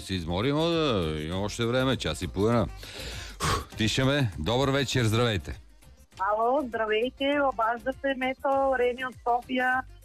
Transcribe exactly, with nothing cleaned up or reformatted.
се изморим, но да има още време, час и половина. Тишаме. Добър вечер, здравейте. Ало, здравейте, обаждате Мето, Рени от София.